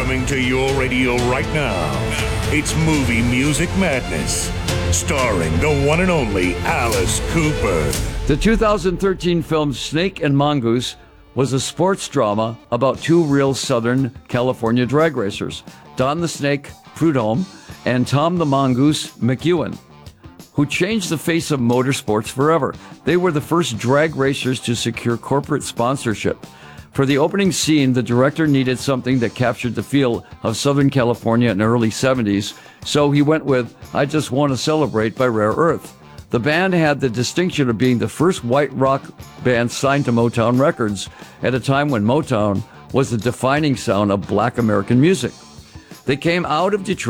Coming to your radio right now, it's Movie Music Madness, starring the one and only Alice Cooper. The 2013 film Snake and Mongoose was a sports drama about two real Southern California drag racers, Don the Snake Prudhomme and Tom the Mongoose McEwen, who changed the face of motorsports forever. They were the first drag racers to secure corporate sponsorship. For the opening scene, the director needed something that captured the feel of Southern California in the early 70s, so he went with I Just Want to Celebrate by Rare Earth. The band had the distinction of being the first white rock band signed to Motown Records at a time when Motown was the defining sound of Black American music. They came out of Detroit